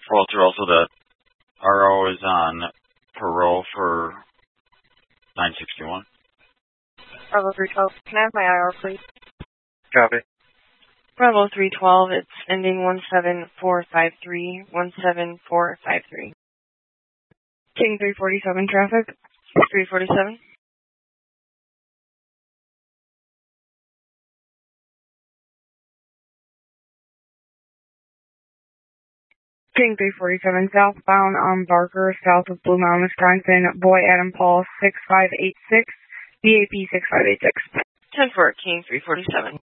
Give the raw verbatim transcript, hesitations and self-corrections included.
Walter, also that R O is on parole for nine sixty-one. Bravo three twelve, can I have my I R, please? Copy. Bravo three twelve, it's ending one seven four five three, one seven four five three. King three forty-seven traffic, three forty-seven. King three forty-seven, southbound on Barker, south of Blue Mountain, Wisconsin, Boy Adam Paul six five eight six, B A P six five eight six. ten four, King three forty-seven.